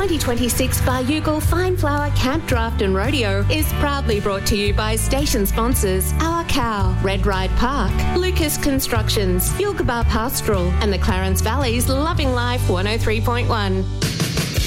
2026 Baryugal Fine Flower Camp Draft and Rodeo is proudly brought to you by station sponsors Our Cow, Red Ride Park, Lucas Constructions, Yilgabah Pastoral and the Clarence Valley's Loving Life 103.1.